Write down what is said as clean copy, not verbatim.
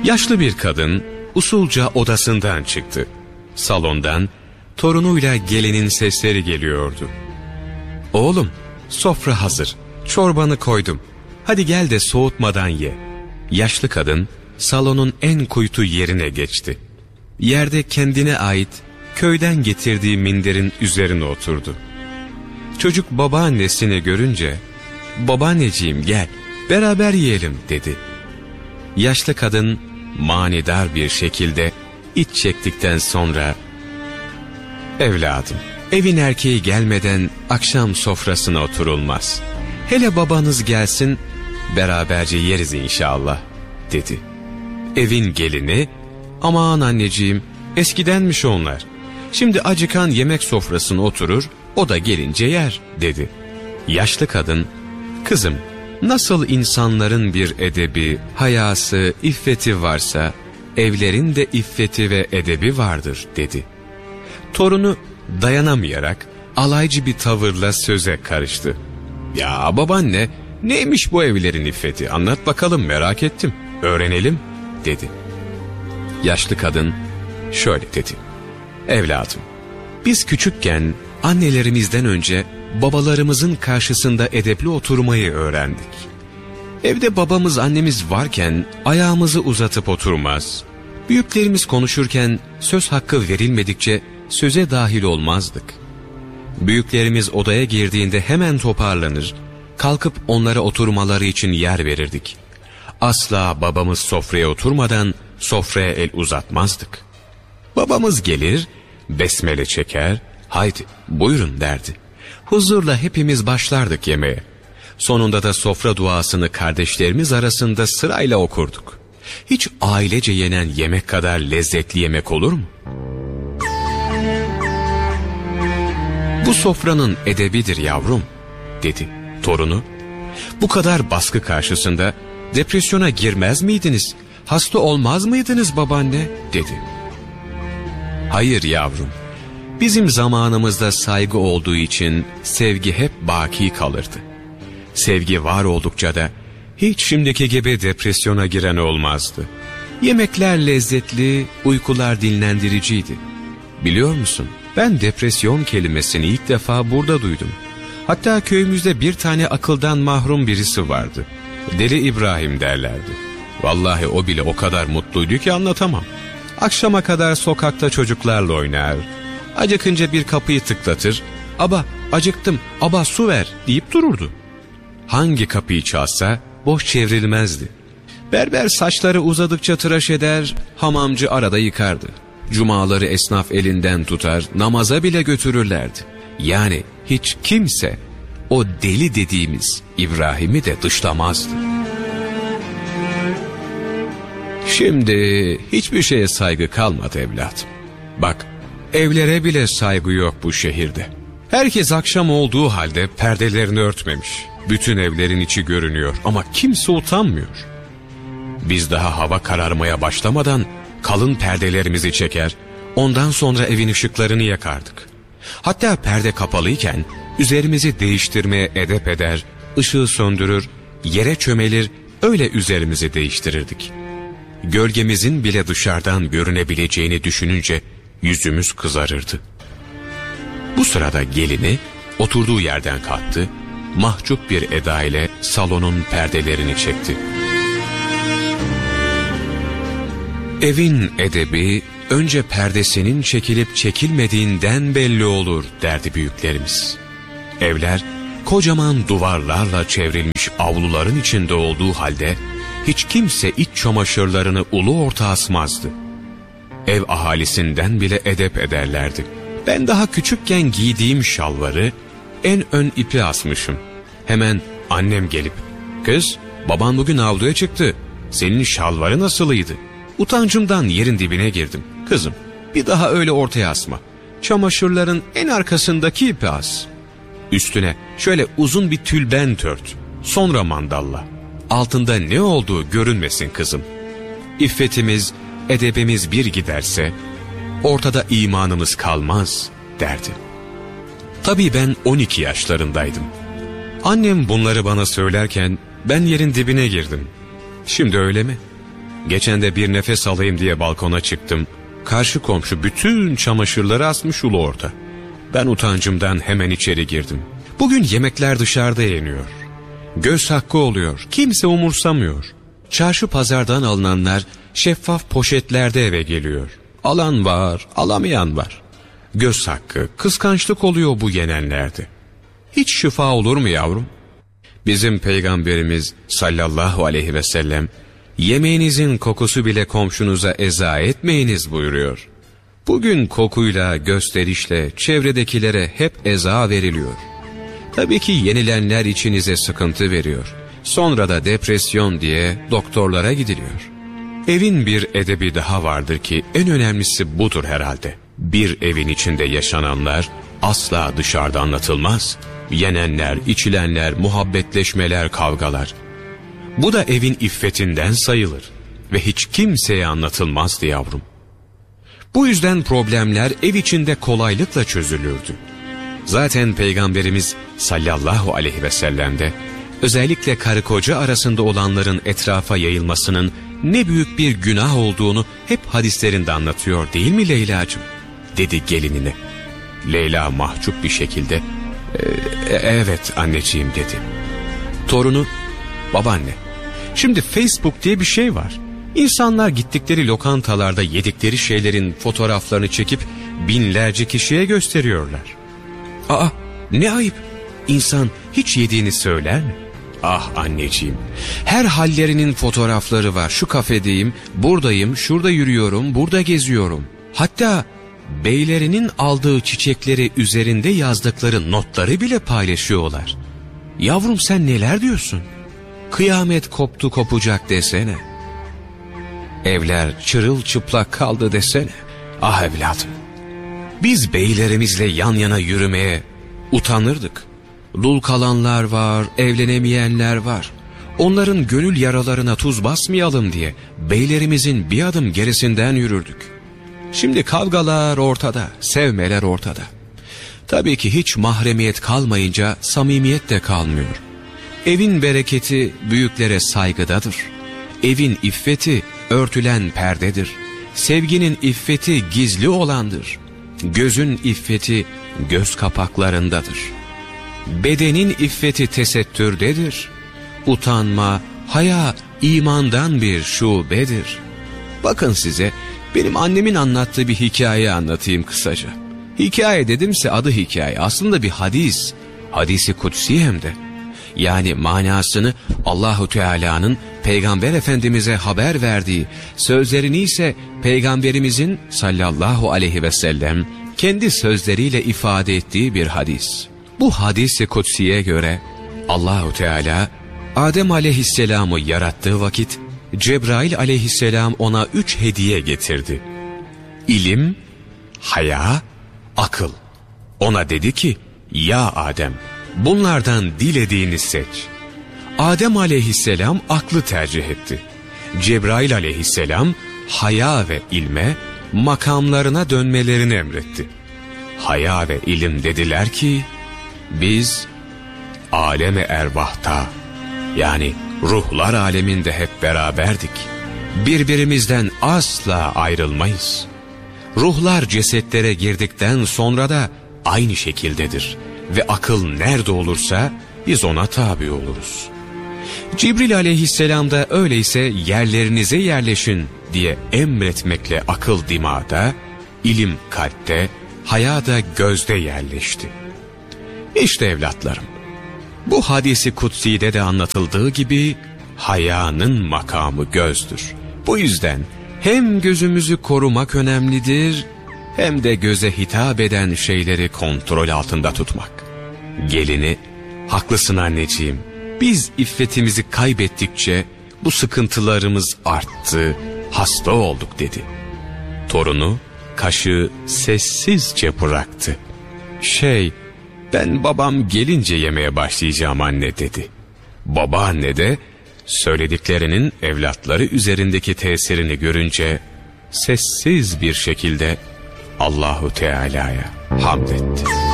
Yaşlı bir kadın usulca odasından çıktı. Salondan torunuyla gelinin sesleri geliyordu. "Oğlum, sofra hazır. Çorbanı koydum. Hadi gel de soğutmadan ye." Yaşlı kadın salonun en kuytu yerine geçti. Yerde kendine ait köyden getirdiği minderin üzerine oturdu. Çocuk babaannesini görünce "Babaanneciğim gel, beraber yiyelim." dedi. Yaşlı kadın manidar bir şekilde iç çektikten sonra "Evladım, evin erkeği gelmeden akşam sofrasına oturulmaz. Hele babanız gelsin, beraberce yeriz inşallah." dedi. Evin gelini "Aman anneciğim, eskidenmiş onlar. Şimdi acıkan yemek sofrasına oturur, o da gelince yer." dedi. Yaşlı kadın "Kızım, nasıl insanların bir edebi, hayası, iffeti varsa evlerin de iffeti ve edebi vardır." dedi. Torunu dayanamayarak alaycı bir tavırla söze karıştı. "Ya babaanne, neymiş bu evlerin iffeti? Anlat bakalım, merak ettim. Öğrenelim." dedi. Yaşlı kadın şöyle dedi. "Evladım, biz küçükken annelerimizden önce babalarımızın karşısında edepli oturmayı öğrendik. Evde babamız annemiz varken ayağımızı uzatıp oturmaz. Büyüklerimiz konuşurken söz hakkı verilmedikçe söze dahil olmazdık. Büyüklerimiz odaya girdiğinde hemen toparlanır, kalkıp onlara oturmaları için yer verirdik. Asla babamız sofraya oturmadan sofraya el uzatmazdık. Babamız gelir, besmele çeker, haydi buyurun derdi. Huzurla hepimiz başlardık yemeğe. Sonunda da sofra duasını kardeşlerimiz arasında sırayla okurduk. Hiç ailece yenen yemek kadar lezzetli yemek olur mu? Bu sofranın edebidir yavrum," dedi torunu. "Bu kadar baskı karşısında depresyona girmez miydiniz? Hasta olmaz mıydınız babaanne?" dedi. "Hayır yavrum. Bizim zamanımızda saygı olduğu için sevgi hep baki kalırdı. Sevgi var oldukça da hiç şimdiki gibi depresyona giren olmazdı. Yemekler lezzetli, uykular dinlendiriciydi. Biliyor musun, ben depresyon kelimesini ilk defa burada duydum. Hatta köyümüzde bir tane akıldan mahrum birisi vardı. Deli İbrahim derlerdi. Vallahi o bile o kadar mutluydu ki anlatamam. Akşama kadar sokakta çocuklarla oynar. Acıkınca bir kapıyı tıklatır. "Aba, acıktım, aba su ver," deyip dururdu. Hangi kapıyı çalsa boş çevrilmezdi. Berber saçları uzadıkça tıraş eder, hamamcı arada yıkardı. Cumaları esnaf elinden tutar, namaza bile götürürlerdi. Yani hiç kimse o deli dediğimiz İbrahim'i de dışlamazdı. Şimdi hiçbir şeye saygı kalmadı evladım. Bak, evlere bile saygı yok bu şehirde. Herkes akşam olduğu halde perdelerini örtmemiş. Bütün evlerin içi görünüyor ama kimse utanmıyor. Biz daha hava kararmaya başlamadan kalın perdelerimizi çeker, ondan sonra evin ışıklarını yakardık. Hatta perde kapalıyken üzerimizi değiştirmeye edep eder, ışığı söndürür, yere çömelir, öyle üzerimizi değiştirirdik. Gölgemizin bile dışarıdan görünebileceğini düşününce yüzümüz kızarırdı. Bu sırada gelini oturduğu yerden kalktı, mahcup bir eda ile salonun perdelerini çekti. "Evin edebi önce perdesinin çekilip çekilmediğinden belli olur," derdi büyüklerimiz. Evler kocaman duvarlarla çevrilmiş avluların içinde olduğu halde hiç kimse iç çamaşırlarını ulu orta asmazdı. Ev ahalisinden bile edep ederlerdi. Ben daha küçükken giydiğim şalvarı en ön ipi asmışım. Hemen annem gelip, "Kız, baban bugün avluya çıktı. Senin şalvarı nasılıydı?" Utancımdan yerin dibine girdim. "Kızım, bir daha öyle ortaya asma. Çamaşırların en arkasındaki ipi as. Üstüne şöyle uzun bir tülbent ört. Sonra mandalla. Altında ne olduğu görünmesin kızım. İffetimiz, edebimiz bir giderse ortada imanımız kalmaz," derdi. Tabii ben 12 yaşlarındaydım. Annem bunları bana söylerken ben yerin dibine girdim. Şimdi öyle mi? Geçen de bir nefes alayım diye balkona çıktım. Karşı komşu bütün çamaşırları asmış ulu orta. Ben utancımdan hemen içeri girdim. Bugün yemekler dışarıda yeniyor. Göz hakkı oluyor. Kimse umursamıyor. Çarşı pazardan alınanlar şeffaf poşetlerde eve geliyor. Alan var, alamayan var. Göz hakkı, kıskançlık oluyor bu yenenlerde. Hiç şifa olur mu yavrum? Bizim Peygamberimiz sallallahu aleyhi ve sellem, yemeğinizin kokusu bile komşunuza eza etmeyiniz buyuruyor. Bugün kokuyla, gösterişle çevredekilere hep eza veriliyor. Tabii ki yenilenler içinize sıkıntı veriyor. Sonra da depresyon diye doktorlara gidiliyor. Evin bir edebi daha vardır ki en önemlisi budur herhalde. Bir evin içinde yaşananlar asla dışarıda anlatılmaz. Yenenler, içilenler, muhabbetleşmeler, kavgalar. Bu da evin iffetinden sayılır ve hiç kimseye anlatılmazdı yavrum. Bu yüzden problemler ev içinde kolaylıkla çözülürdü. Zaten Peygamberimiz sallallahu aleyhi ve sellem de özellikle karı koca arasında olanların etrafa yayılmasının ne büyük bir günah olduğunu hep hadislerinde anlatıyor değil mi Leyla'cığım? Dedi gelinine. Leyla mahcup bir şekilde evet anneciğim dedi. Torunu, babaanne, şimdi Facebook diye bir şey var. İnsanlar gittikleri lokantalarda yedikleri şeylerin fotoğraflarını çekip binlerce kişiye gösteriyorlar. Aa, ne ayıp. İnsan hiç yediğini söyler mi? Ah anneciğim, her hallerinin fotoğrafları var. Şu kafedeyim, buradayım, şurada yürüyorum, burada geziyorum. Hatta beylerinin aldığı çiçekleri üzerinde yazdıkları notları bile paylaşıyorlar. Yavrum sen neler diyorsun? Kıyamet koptu kopacak desene. Evler çırılçıplak kaldı desene. Ah evladım, biz beylerimizle yan yana yürümeye utanırdık. Dul kalanlar var, evlenemeyenler var. Onların gönül yaralarına tuz basmayalım diye beylerimizin bir adım gerisinden yürürdük. Şimdi kavgalar ortada, sevmeler ortada. Tabii ki hiç mahremiyet kalmayınca samimiyet de kalmıyor. Evin bereketi büyüklere saygıdadır. Evin iffeti örtülen perdedir. Sevginin iffeti gizli olandır. Gözün iffeti göz kapaklarındadır. Bedenin iffeti tesettürdedir. Utanma, haya imandan bir şubedir. Bakın size benim annemin anlattığı bir hikaye anlatayım kısaca. Hikaye dedimse adı hikaye, aslında bir hadis. Hadisi kutsi hem de. Yani manasını Allahu Teala'nın Peygamber Efendimiz'e haber verdiği, sözlerini ise Peygamberimizin sallallahu aleyhi ve sellem kendi sözleriyle ifade ettiği bir hadis. Bu hadis-i kutsiye göre Allahu Teala Adem aleyhisselamı yarattığı vakit Cebrail aleyhisselam ona 3 hediye getirdi. İlim, haya, akıl. Ona dedi ki, ya Adem, bunlardan dilediğini seç. Adem aleyhisselam aklı tercih etti. Cebrail aleyhisselam haya ve ilme, makamlarına dönmelerini emretti. Haya ve ilim dediler ki, biz aleme ervahta, yani ruhlar aleminde hep beraberdik. Birbirimizden asla ayrılmayız. Ruhlar cesetlere girdikten sonra da aynı şekildedir. Ve akıl nerede olursa biz ona tabi oluruz. Cibril aleyhisselam da öyleyse yerlerinize yerleşin diye emretmekle akıl dimağda, ilim kalpte, haya da gözde yerleşti. İşte evlatlarım, bu hadisi kutsi'de de anlatıldığı gibi hayanın makamı gözdür. Bu yüzden hem gözümüzü korumak önemlidir, hem de göze hitap eden şeyleri kontrol altında tutmak. Gelini, haklısın anneciğim, biz iffetimizi kaybettikçe bu sıkıntılarımız arttı, hasta olduk dedi. Torunu kaşığı sessizce bıraktı. Ben babam gelince yemeye başlayacağım anne dedi. Babaanne de söylediklerinin evlatları üzerindeki tesirini görünce sessiz bir şekilde Allahu Teala'ya hamd etti.